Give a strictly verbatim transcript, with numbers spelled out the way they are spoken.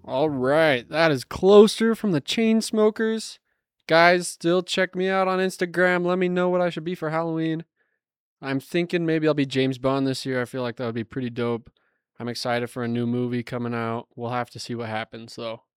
All right, that is Closer from the Chainsmokers. Guys, still check me out on Instagram. Let me know what I should be for Halloween. I'm thinking maybe I'll be James Bond this year. I feel like that would be pretty dope. I'm excited for a new movie coming out. We'll have to see what happens though.